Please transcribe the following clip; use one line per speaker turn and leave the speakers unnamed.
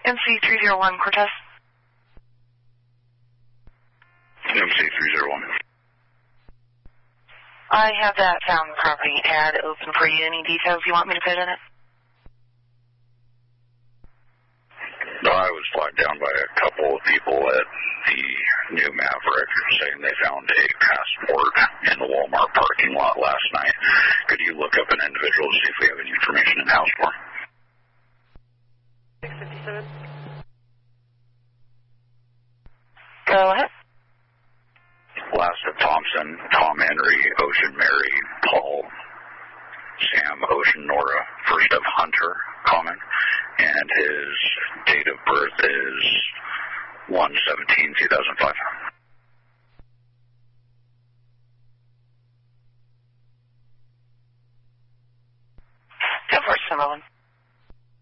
MC301 Cortez.
MC301.
I have that found property ad open for you. Any details you want me to put in it?
No, I was flagged down by a couple of people at the new Maverick saying they found a passport in the Walmart parking lot last night. Could you look up an individual to see if we have any information in-house for him?
657.
Go ahead.
Last of Thompson, Tom Henry, Ocean Mary, Paul, Sam, Ocean Nora, first of Hunter, Common, and his date of birth is 1/17/2005.
Go for it, Simone.